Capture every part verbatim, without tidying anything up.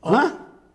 Hã?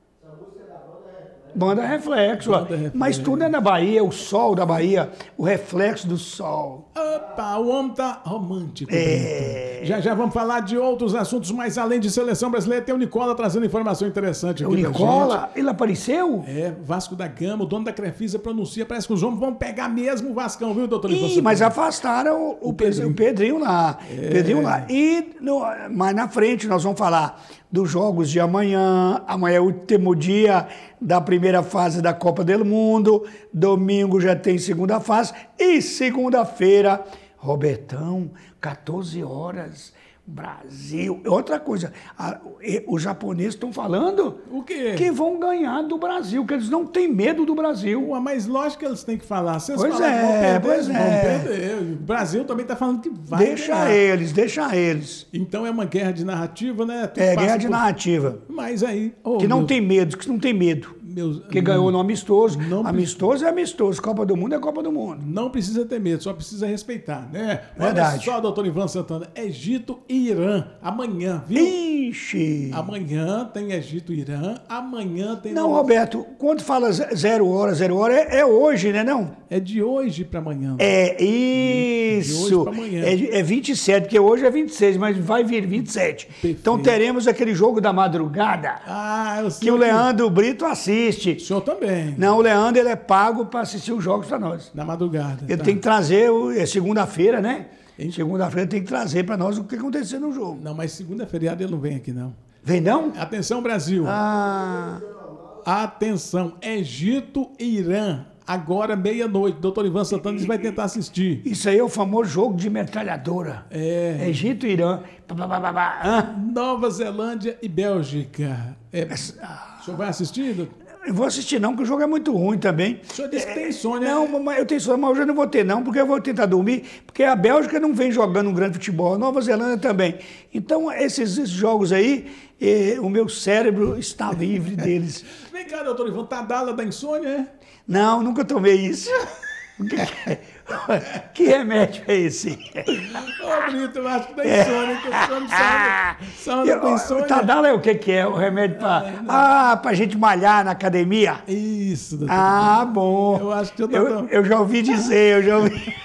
Banda Reflexo, ó. Banda Reflexo. Mas tudo é na Bahia, o sol da Bahia, o reflexo do sol. Opa, o homem tá romântico. É. Já já vamos falar de outros assuntos, mas além de seleção brasileira, tem o Nicola trazendo informação interessante aqui O pra Nicola, ele apareceu? gente. É, Vasco da Gama, o dono da Crefisa pronuncia, parece que os homens vão pegar mesmo o Vascão, viu, doutor? Ih, mas afastaram o, o, Pedrinho. o Pedrinho lá. É. Pedrinho lá. E no, mais na frente nós vamos falar dos jogos de amanhã. Amanhã é o último dia da primeira fase da Copa do Mundo. Domingo já tem segunda fase. E segunda-feira, Robertão, quatorze horas, Brasil. Outra coisa, a, os japoneses estão falando O quê? que vão ganhar do Brasil, que eles não têm medo do Brasil. Ué, mas lógico que eles têm que falar. Se eles Pois falarem que vão é, perder, pois eles vão é. perder. O Brasil também tá falando que vai Deixa ganhar. eles, deixa eles. Então é uma guerra de narrativa, né? Tudo É, passa guerra de por- narrativa. Mas aí... ô, Que não meu- tem medo, que não tem medo. meus- Que ganhou no amistoso. Não Amistoso é amistoso. Copa do Mundo é Copa do Mundo. Não precisa ter medo, só precisa respeitar, né? Verdade. Olha só, doutor Ivan Santana, Egito e Irã, amanhã, viu? Ixi! Amanhã tem Egito e Irã, amanhã tem... Não, Roberto, quando fala ze- zero hora, zero hora, é, é hoje, né não? É de hoje para amanhã. É isso. De hoje pra amanhã. É, de- é vinte e sete, porque hoje é vinte e seis, mas vai vir vinte e sete. Perfeito. Então teremos aquele jogo da madrugada Ah, eu sei. que o Leandro Brito assiste. O senhor também. Não, o Leandro ele é pago para assistir os jogos para nós. Na madrugada. Ele tá. tem que trazer, o- é segunda-feira, né? Hein? Segunda-feira tem que trazer para nós o que aconteceu no jogo. Não, mas segunda feriado ele não vem aqui, não. Vem não? Atenção, Brasil. Ah, Atenção, Egito e Irã, agora meia-noite. Doutor Ivan Santana vai tentar assistir. isso aí é o famoso jogo de metralhadora. É. Egito e Irã. Pá, pá, pá, pá, pá. Hã? Nova Zelândia e Bélgica. É, o senhor vai assistir? doutor? Eu vou assistir não, porque o jogo é muito ruim também. O senhor disse que tem insônia. Não, mas eu tenho sono, mas hoje eu não vou ter não, porque eu vou tentar dormir, porque a Bélgica não vem jogando um grande futebol, a Nova Zelândia também. Então, esses, esses jogos aí, eh, o meu cérebro está livre deles. Vem cá, doutor Ivan, Tadala da insônia, é? Não, nunca tomei isso. O que, que é? Que remédio é esse? Ô, Brito, eu acho que da insônia, que o senhor não sabe. Só anda com Eu- insônia. O Tadala é o que, que é? O remédio para. Ah, pra gente malhar na academia? Isso, doutor. Ah, bom. Eu acho que eu tô- eu, eu já ouvi dizer, eu já ouvi,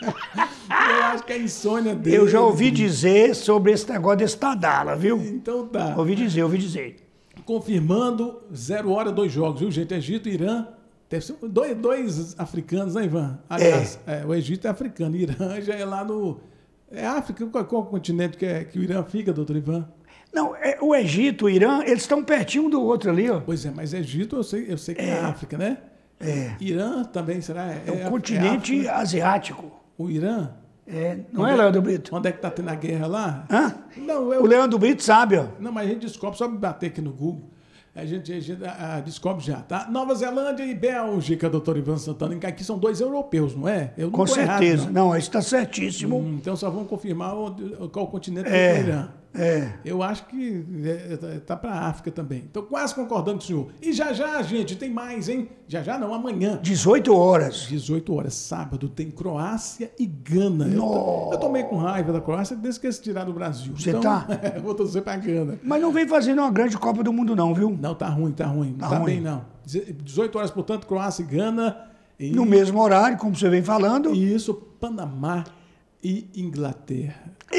Eu acho que é a insônia dele. eu já ouvi dizer sobre esse negócio desse Tadala, viu? Então tá. Ouvi dizer, ouvi dizer. Confirmando, zero hora, dois jogos, viu, gente? Egito e Irã. Deve ser dois, dois africanos, né, Ivan? Aliás, é, o Egito é africano, Irã já é lá no... É África? Qual, qual continente que, é, que o Irã fica, doutor Ivan? Não, é, o Egito, o Irã, eles estão pertinho um do outro ali, ó. Pois é, mas Egito eu sei, eu sei que é, África, né? É. Irã também, será? É, É é o continente África? asiático. O Irã? É, não é, Leandro Brito? Onde é que tá tendo a guerra lá? Hã? Não, eu... O Leandro Brito sabe, ó. Não, mas a gente descobre, só bater aqui no Google. A gente, a gente ah, ah, descobre já, tá? Nova Zelândia e Bélgica, doutor Ivan Santana. que Aqui são dois europeus, não é? Eu não Com tô errado, certeza. não. não, isso está certíssimo. Hum, então só vamos confirmar o, o- qual continente que É. é o Irã. É. Eu acho que é, tá para a África também. Então, quase concordando com o senhor. E já já, gente, tem mais, hein? Já já não, amanhã. dezoito horas. dezoito horas, sábado, tem Croácia e Gana. Eu, tô- eu tô meio com raiva da Croácia desde que eles tiraram do Brasil. Você então, tá? eu vou torcer pra Gana. Mas não vem fazendo uma grande Copa do Mundo, não, viu? Não, tá ruim, tá ruim. Não Tá tá, ruim. bem, não. dezoito horas, portanto, Croácia e Gana. E, No mesmo horário, como você vem falando. e isso, Panamá e Inglaterra.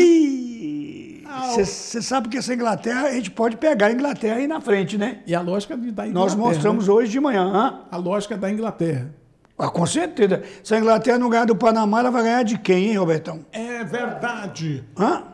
E Ah, você sabe que essa Inglaterra, a gente pode pegar a Inglaterra aí na frente, né? E a lógica de- da Inglaterra. Nós mostramos né? hoje de manhã. Hã? A lógica da Inglaterra. Ah, com certeza. Se a Inglaterra não ganhar do Panamá, ela vai ganhar de quem, hein, Robertão? É verdade. Hã?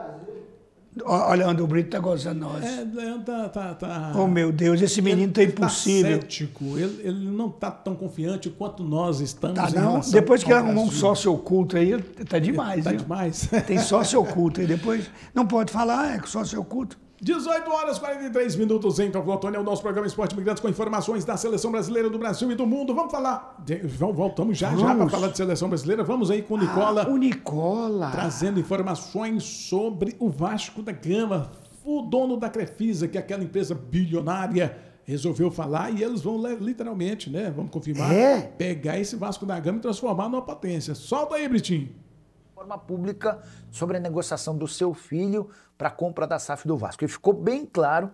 Ó, olha, o Brito tá gozando nós. É, Leandro tá... tá, tá... Oh, meu Deus, esse menino tá Ele impossível. Tá cético. Ele, ele não tá tão confiante quanto nós estamos. Tá em não? relação Depois que ao ele arrumou um Brasil. sócio oculto aí, tá demais, Tá viu? demais. Tem sócio oculto aí depois. Não pode falar, é sócio oculto. dezoito horas e quarenta e três minutos em Toclotone, é o nosso programa Esporte Imigrantes com informações da Seleção Brasileira do Brasil e do mundo. Vamos falar, de, vamos, voltamos já já para Vamos. falar de Seleção Brasileira. Vamos aí com o Nicola, Ah, o Nicola. trazendo informações sobre o Vasco da Gama. O dono da Crefisa, que é aquela empresa bilionária, resolveu falar e eles vão literalmente, né, vamos confirmar, É? pegar esse Vasco da Gama e transformar numa potência. Solta aí, Britinho. Forma pública sobre a negociação do seu filho para a compra da S A F do Vasco. E ficou bem claro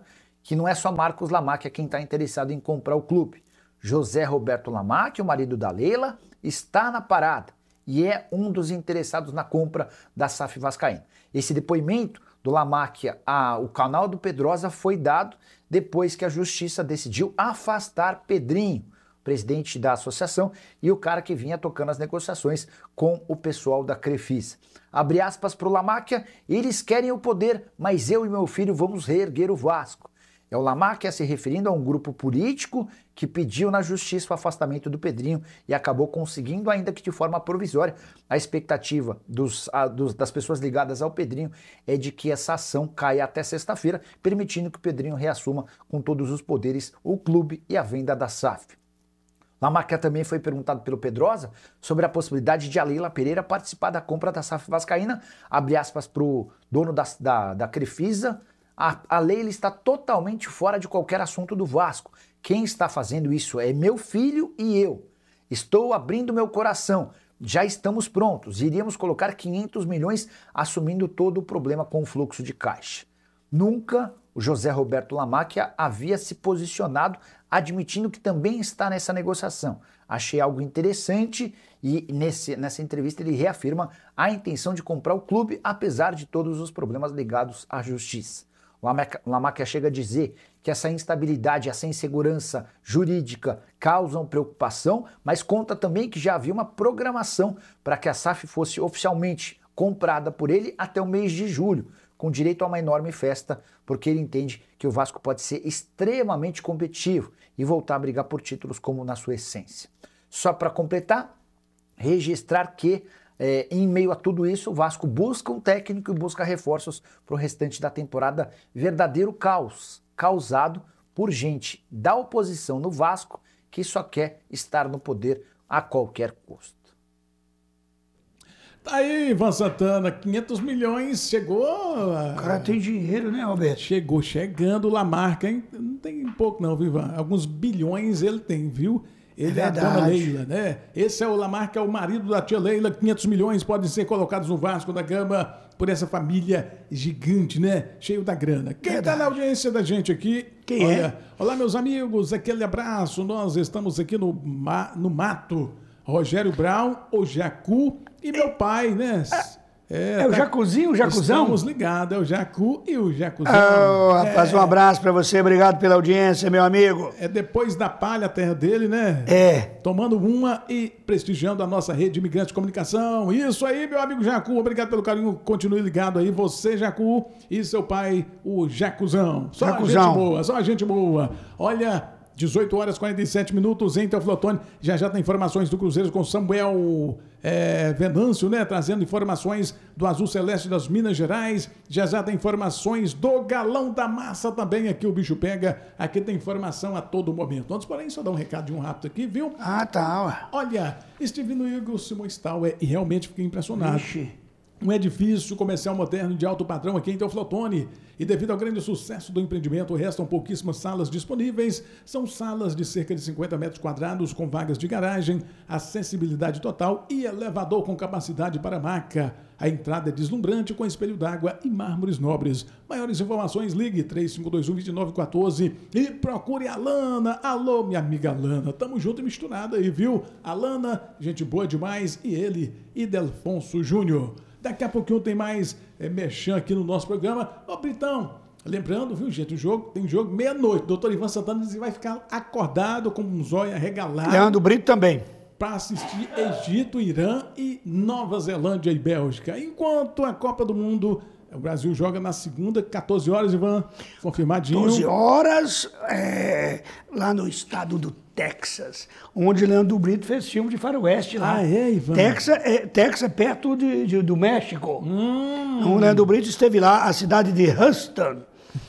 que não é só Marcos Lamacchia quem está interessado em comprar o clube. José Roberto Lamacchia, o marido da Leila, está na parada e é um dos interessados na compra da S A F Vascaína. Esse depoimento do Lamacchia ao canal do Pedrosa foi dado depois que a Justiça decidiu afastar Pedrinho, presidente da associação, e o cara que vinha tocando as negociações com o pessoal da Crefisa. Abre aspas para o Lamacchia: eles querem o poder, mas eu e meu filho vamos reerguer o Vasco. É o Lamacchia se referindo a um grupo político que pediu na justiça o afastamento do Pedrinho e acabou conseguindo, ainda que de forma provisória. A expectativa dos, a, dos, das pessoas ligadas ao Pedrinho é de que essa ação caia até sexta-feira, permitindo que o Pedrinho reassuma com todos os poderes o clube e a venda da S A F. Lamacchia também foi perguntado pelo Pedrosa sobre a possibilidade de a Leila Pereira participar da compra da S A F Vascaína. Abre aspas para o dono da, da, da Crefisa: a, a Leila está totalmente fora de qualquer assunto do Vasco. Quem está fazendo isso é meu filho e eu. Estou abrindo meu coração. Já estamos prontos. Iríamos colocar quinhentos milhões assumindo todo o problema com o fluxo de caixa. Nunca o José Roberto Lamacchia havia se posicionado admitindo que também está nessa negociação. Achei algo interessante e nesse, nessa entrevista ele reafirma a intenção de comprar o clube, apesar de todos os problemas ligados à justiça. O Lamacchia chega a dizer que essa instabilidade, essa insegurança jurídica causam preocupação, mas conta também que já havia uma programação para que a S A F fosse oficialmente comprada por ele até o mês de julho, com direito a uma enorme festa, porque ele entende que o Vasco pode ser extremamente competitivo e voltar a brigar por títulos como na sua essência. Só para completar, registrar que É, em meio a tudo isso, o Vasco busca um técnico e busca reforços para o restante da temporada. Verdadeiro caos, causado por gente da oposição no Vasco que só quer estar no poder a qualquer custo. Tá aí, Ivan Santana, quinhentos milhões, chegou... O cara tem dinheiro, né, Roberto? Chegou chegando lá, marca, hein? Não tem pouco não, viu, Ivan? Alguns bilhões ele tem, viu? Ele é, é a dona Leila, né? Esse é o Lamacchia, o marido da tia Leila. quinhentos milhões podem ser colocados no Vasco da Gama por essa família gigante, né? Cheio da grana. Quem está na audiência da gente aqui? Quem Olha, é? Olá, meus amigos, aquele abraço. Nós estamos aqui no, no mato. Rogério Brown, o Jacu e meu pai, né? É, é o tá... Jacuzinho, o Jacuzão? Estamos ligados, é o Jacu e o Jacuzão. Oh, rapaz, é... um abraço pra você, obrigado pela audiência, meu amigo. É depois da palha a terra dele, né? É. Tomando uma e prestigiando a nossa rede de imigrantes de comunicação. Isso aí, meu amigo Jacu, obrigado pelo carinho, continue ligado aí, você, Jacu, e seu pai, o Jacuzão. Só Jacuzão. gente boa, só gente boa. Olha... dezoito horas e quarenta e sete minutos em Teoflotone. Já já tem informações do Cruzeiro com Samuel é, Venâncio, né? Trazendo informações do Azul Celeste das Minas Gerais. Já já tem informações do Galão da Massa também. Aqui o bicho pega. Aqui tem informação a todo momento. Antes, porém, só dar um recadinho rápido aqui, viu? Ah, tá. Ué. Olha, estive no Igor Simões Tower e realmente fiquei impressionado. Ixi. Um edifício comercial moderno de alto padrão aqui em Teoflotone. E devido ao grande sucesso do empreendimento, restam pouquíssimas salas disponíveis. São salas de cerca de cinquenta metros quadrados, com vagas de garagem, acessibilidade total e elevador com capacidade para maca. A entrada é deslumbrante, com espelho d'água e mármores nobres. Maiores informações, ligue três cinco dois um, dois nove um quatro e procure a Alana. Alô, minha amiga Alana. Tamo junto e misturado aí, viu? Alana, gente boa demais. E ele, Idelfonso Júnior. Daqui a pouquinho tem mais é, merchan aqui no nosso programa. Ô, Britão, lembrando, viu, gente, o jogo tem jogo meia-noite. Doutor Ivan Santana vai ficar acordado com um zóio arregalado. Leandro Brito também. Para assistir Egito, Irã e Nova Zelândia e Bélgica. Enquanto a Copa do Mundo, o Brasil joga na segunda, quatorze horas, Ivan, confirmadinho. quatorze horas, é, lá no estado do Texas, onde Leandro Brito fez filme de faroeste lá. Ah, é, Ivan? Texas é, Texas é perto de, de, do México. Hum. O Leandro Brito esteve lá, a cidade de Houston.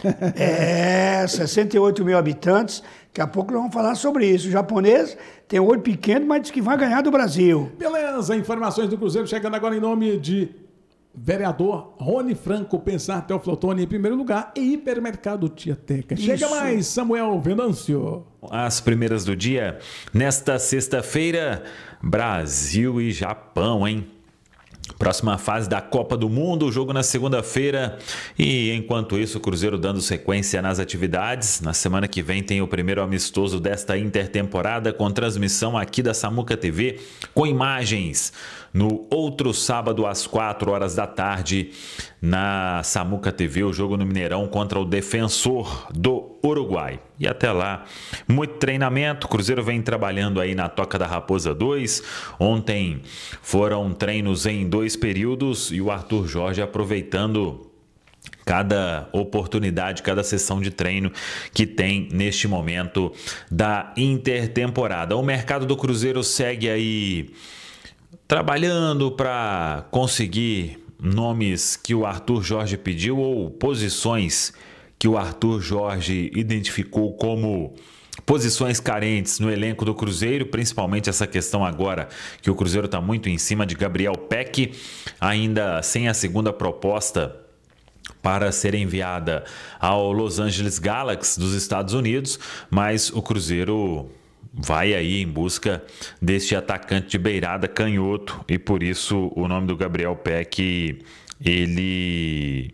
É, sessenta e oito mil habitantes. Daqui a pouco nós vamos falar sobre isso. O japonês tem um olho pequeno, mas diz que vai ganhar do Brasil. Beleza, informações do Cruzeiro chegando agora em nome de vereador Rony Franco, Pensar Teoflotone em primeiro lugar e Hipermercado Tia Teca. Chega Isso. mais, Samuel Venâncio. As primeiras do dia, nesta sexta-feira, Brasil e Japão, hein? Próxima fase da Copa do Mundo, o jogo na segunda-feira. E enquanto isso, o Cruzeiro dando sequência nas atividades. Na semana que vem tem o primeiro amistoso desta intertemporada com transmissão aqui da Samuca T V, com imagens no outro sábado às quatro horas da tarde na Samuca T V, o jogo no Mineirão contra o Defensor do Uruguai. E até lá, muito treinamento. O Cruzeiro vem trabalhando aí na Toca da Raposa dois. Ontem foram treinos em dois períodos e o Arthur Jorge aproveitando cada oportunidade, cada sessão de treino que tem neste momento da intertemporada. O mercado do Cruzeiro segue aí trabalhando para conseguir nomes que o Arthur Jorge pediu ou posições que o Arthur Jorge identificou como posições carentes no elenco do Cruzeiro, principalmente essa questão agora que o Cruzeiro está muito em cima de Gabriel Peck, ainda sem a segunda proposta para ser enviada ao Los Angeles Galaxy dos Estados Unidos, mas o Cruzeiro vai aí em busca deste atacante de beirada canhoto e por isso o nome do Gabriel Peck, ele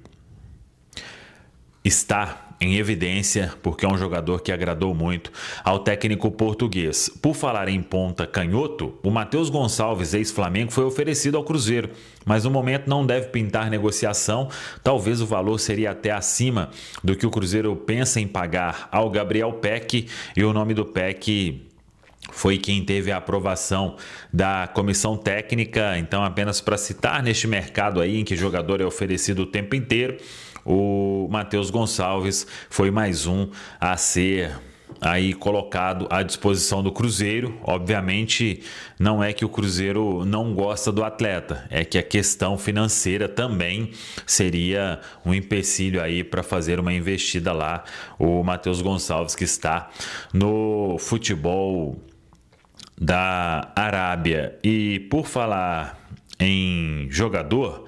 está em evidência porque é um jogador que agradou muito ao técnico português. Por falar em ponta canhoto, o Matheus Gonçalves, ex-Flamengo, foi oferecido ao Cruzeiro, mas no momento não deve pintar negociação. Talvez o valor seria até acima do que o Cruzeiro pensa em pagar ao Gabriel Peck, e o nome do Peck foi quem teve a aprovação da comissão técnica. Então, apenas para citar, neste mercado aí em que jogador é oferecido o tempo inteiro, o Matheus Gonçalves foi mais um a ser aí colocado à disposição do Cruzeiro. Obviamente, não é que o Cruzeiro não gosta do atleta, é que a questão financeira também seria um empecilho aí para fazer uma investida lá. O Matheus Gonçalves, que está no futebol da Arábia. E por falar em jogador,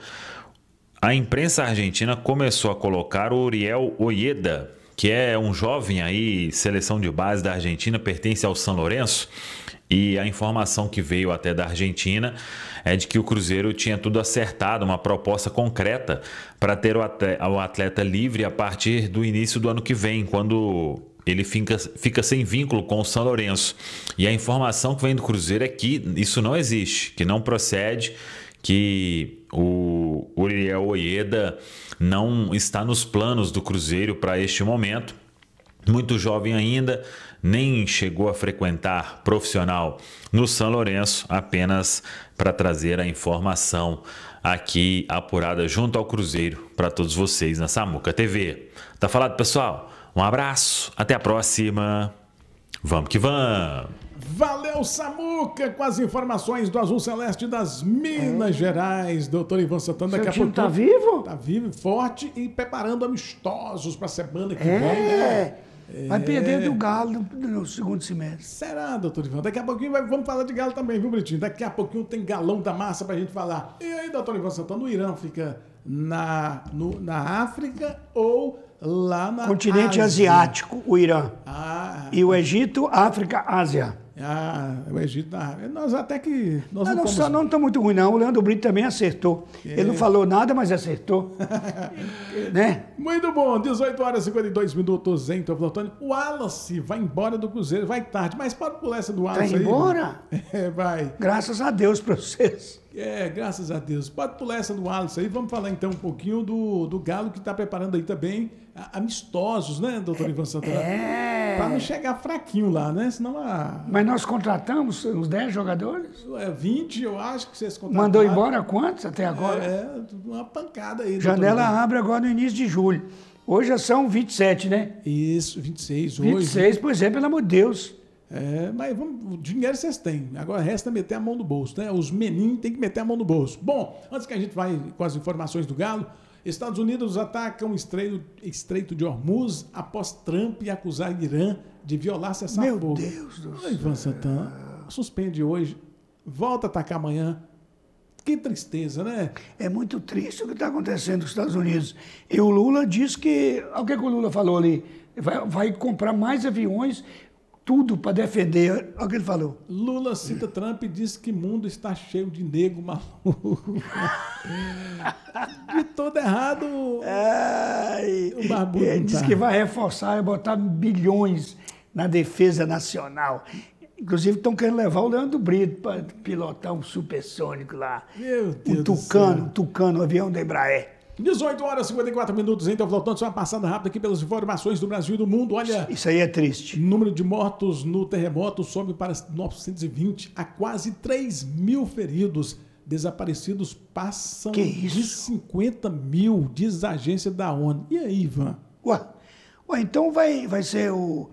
a imprensa argentina começou a colocar o Uriel Ojeda, que é um jovem aí, seleção de base da Argentina, pertence ao São Lourenço, e a informação que veio até da Argentina é de que o Cruzeiro tinha tudo acertado, uma proposta concreta para ter o atleta livre a partir do início do ano que vem, quando ele fica, fica sem vínculo com o São Lourenço. E a informação que vem do Cruzeiro é que isso não existe, que não procede, que o Uriel Ojeda não está nos planos do Cruzeiro para este momento. Muito jovem ainda, nem chegou a frequentar profissional no São Lourenço, apenas para trazer a informação aqui apurada junto ao Cruzeiro para todos vocês na Samuca T V. Tá falado, pessoal? Um abraço, até a próxima. Vamos que vamos! Valeu, Samuca, com as informações do Azul Celeste das Minas é. Gerais. Doutor Ivan Santana, daqui a pouco. Tá vivo? Tá vivo, forte e preparando amistosos para a semana que é. vem, né? Vai perder do Galo no, no segundo semestre. Será, doutor Ivan? Daqui a pouquinho vai, vamos falar de Galo também, viu, Britinho? Daqui a pouquinho tem galão da massa pra gente falar. E aí, doutor Ivan Santana, o Irã fica na, no, na África ou lá na Continente Ásia? asiático, o Irã. Ah, e o Egito, África, Ásia. Ah, o Egito, ah, nós até que... Nós não, não, não, fomos... não está muito ruim, não. O Leandro Brito também acertou. É. Ele não falou nada, mas acertou. Né? Muito bom, dezoito horas e cinquenta e dois minutos em Teoflotone. O Wallace vai embora do Cruzeiro, vai tarde, mas pode pular essa do Wallace aí. Vai embora? Aí, é, vai. Graças a Deus para vocês. É, graças a Deus. Pode pular essa do Wallace aí. Vamos falar então um pouquinho do, do Galo, que está preparando aí também amistosos, né, doutor Ivan Santana? É. Para não chegar fraquinho lá, né? Senão a... Mas nós contratamos uns dez jogadores? É, vinte, eu acho que vocês contrataram. Mandou embora quantos até agora? É, uma pancada aí. Janela abre agora no início de julho. Hoje já são vinte e sete, né? Isso, vinte e seis hoje. vinte e seis, pois é, pelo amor de Deus. É, mas vamos, o dinheiro vocês têm. Agora resta meter a mão no bolso, né? Os meninos têm que meter a mão no bolso. Bom, antes que a gente vai com as informações do Galo, Estados Unidos atacam o estreito, estreito de Hormuz após Trump acusar Irã de violar cessar-fogo. Meu Deus do céu. Ivan Santana, suspende hoje, volta a atacar amanhã. Que tristeza, né? É muito triste o que está acontecendo nos Estados Unidos. E o Lula diz que... O que, que o Lula falou ali? Vai, vai comprar mais aviões tudo para defender. Olha o que ele falou. Lula cita Trump e diz que o mundo está cheio de nego maluco. De todo errado, Ai, o barbudo ele não diz tá. que vai reforçar e botar bilhões na defesa nacional. Inclusive, estão querendo levar o Leandro Brito para pilotar um supersônico lá. Meu Deus Um do Tucano, céu. um Tucano, um avião da Embraer. dezoito horas e cinquenta e quatro minutos, então, voltando só uma passada rápida aqui pelas informações do Brasil e do mundo. Olha, Isso aí é triste. o número de mortos no terremoto sobe para novecentos e vinte, há quase três mil feridos. Desaparecidos passam Que isso? de cinquenta mil, diz a agência da ONU. E aí, Ivan? Ué, ué, então vai, vai ser o,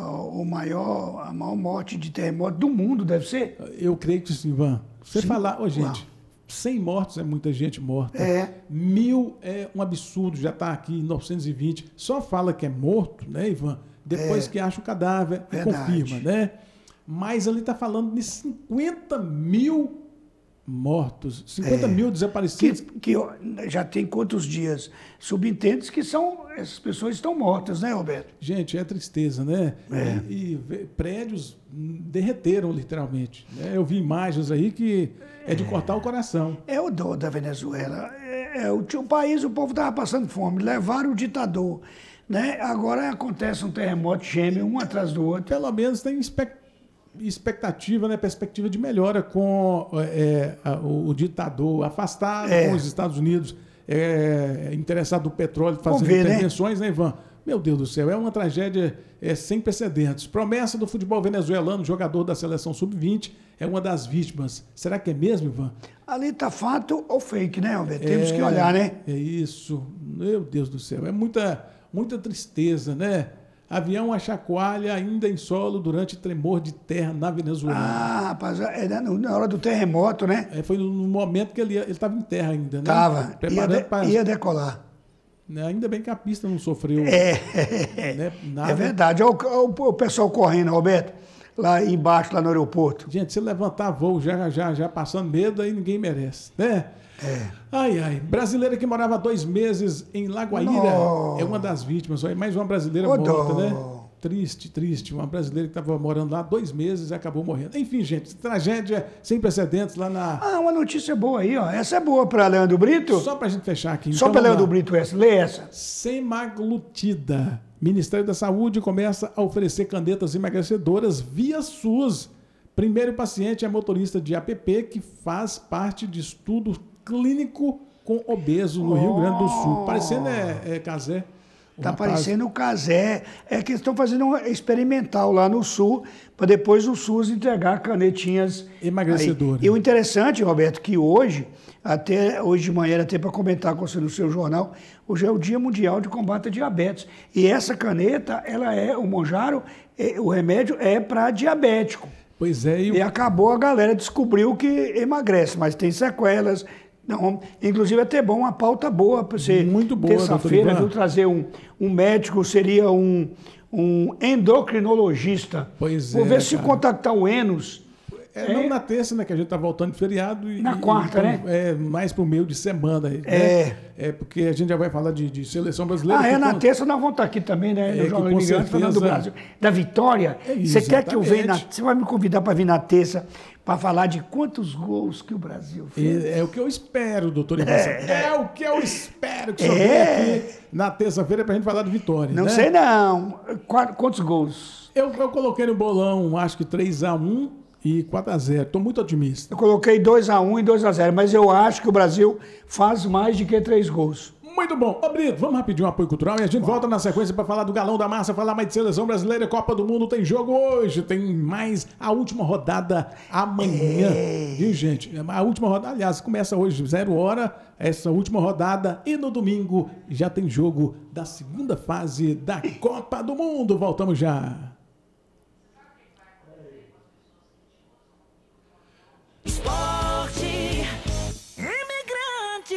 o maior, a maior morte de terremoto do mundo, deve ser? Eu creio que sim, Ivan. Você Sim. falar, ô gente, Uau. cem mortos é muita gente morta. É. Mil é um absurdo, já está aqui em novecentos e vinte. Só fala que é morto, né, Ivan? Depois É. que acha o cadáver e Verdade. confirma, né? Mas ali está falando de cinquenta mil mortos, cinquenta mil Que, desaparecidos. que ó, já tem quantos dias? Subentende que são, essas pessoas estão mortas, né, Roberto? Gente, é tristeza, né? É. E, e vê- prédios hum, derreteram literalmente. Né? Eu vi imagens aí que é de cortar o coração. É o dó da Venezuela. É, é o, o país, o povo estava passando fome, levaram o ditador. Né? Agora acontece um terremoto gêmeo, um atrás do outro. Pelo menos tem expec- expectativa, né, perspectiva de melhora com é, a- o, o ditador afastado, É. com os Estados Unidos é, interessado no petróleo, fazendo ver, né? intervenções, né, Ivan? Meu Deus do céu, é uma tragédia é, sem precedentes. Promessa do futebol venezuelano, jogador da seleção sub vinte, é uma das vítimas. Será que é mesmo, Ivan? Ali está fato ou fake, né, Roberto? Temos É, que olhar, né? É isso. Meu Deus do céu. É muita, muita tristeza, né? Avião a chacoalha ainda em solo durante tremor de terra na Venezuela. Ah, rapaz, é na, na hora do terremoto, né? É, foi no momento que ele estava em terra ainda, né? Tava, ia, Preparando de- para. ia decolar. Ainda bem que a pista não sofreu. É, Né, nada. é verdade. Olha o, o- o pessoal correndo, Roberto, lá embaixo, lá no aeroporto. Gente, se levantar voo já, já, já passando medo, aí ninguém merece, né? É. Ai, ai. Brasileira que morava dois meses em Lagoaíra Nó. é uma das vítimas. Olha, mais uma brasileira Ô, morta, dó. né? Triste, triste. Uma brasileira que estava morando lá dois meses e acabou morrendo. Enfim, gente, tragédia sem precedentes lá na... Ah, uma notícia boa aí, ó. Essa é boa para Leandro Brito. Só pra gente fechar aqui. Só então, para vamos Leandro lá. Brito essa. Lê essa. Semaglutida. Ministério da Saúde começa a oferecer canetas emagrecedoras via SUS. Primeiro paciente é motorista de A P P que faz parte de estudo clínico com obeso no Rio Grande do Sul. Parecendo é, é Casé. o Tá rapaz. parecendo o Casé. É que eles estão fazendo um experimental lá no Sul, para depois o SUS entregar canetinhas Emagrecedoras. aí. E o interessante, Roberto, que hoje, até hoje de manhã, era até para comentar com você no seu jornal, hoje é o Dia Mundial de Combate à Diabetes. E essa caneta, ela é, o Monjaro, é, o remédio é para diabético. Pois é, e o E acabou, a galera descobriu que emagrece, mas tem sequelas. Não, inclusive é até bom, uma pauta boa para você. Muito boa, terça-feira, doutor Ivan. viu, trazer um, um médico, seria um, um endocrinologista. Pois Vou é, ver se cara. contactar o Enos. É, não na terça, né? Que a gente tá voltando de feriado. E, Na e- quarta, então, né? É, mais pro meio de semana. Né? É. É, porque a gente já vai falar de, de seleção brasileira. Ah, é, que na com- terça nós vamos estar aqui também, né? É, No que Jornal com Imigrante, falando do certeza- Brasil. Da vitória. É Você quer que eu venha na. exatamente. Você vai me convidar para vir na terça para falar de quantos gols que o Brasil fez. É, é o que eu espero, doutor Ivan. É, é o que eu espero que o senhor É. venha aqui na terça-feira pra gente falar de vitória. Não né? sei não. Quatro- Quantos gols? Eu, eu coloquei no bolão, acho que três a um e quatro a zero. Tô muito otimista. Eu coloquei dois a um e dois a zero, mas eu acho que o Brasil faz mais de que três gols. Muito bom. Ô, Brito, vamos rapidinho um apoio cultural e a gente volta na sequência para falar do Galão da Massa, falar mais de seleção brasileira, Copa do Mundo, tem jogo hoje, tem mais a última rodada amanhã. É. Viu, gente? A última rodada, aliás, começa hoje, zero hora, essa última rodada, e no domingo já tem jogo da segunda fase da Copa do Mundo. Voltamos já. Esporte Imigrante.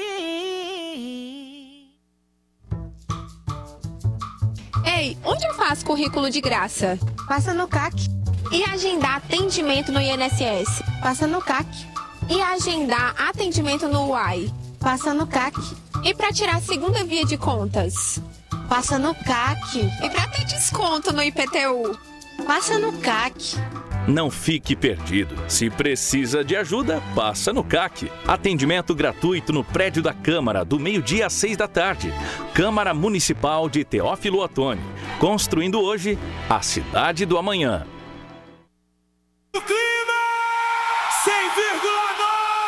Ei, onde eu faço currículo de graça? Passa no C A C. E agendar atendimento no I N S S? Passa no C A C. E agendar atendimento no U A I? Passa no C A C. E para tirar a segunda via de contas? Passa no C A C. E para ter desconto no I P T U? Passa no C A C. Não fique perdido. Se precisa de ajuda, passa no C A C. Atendimento gratuito no prédio da Câmara, do meio-dia às seis da tarde. Câmara Municipal de Teófilo Otoni. Construindo hoje a cidade do amanhã. O clima cem vírgula nove.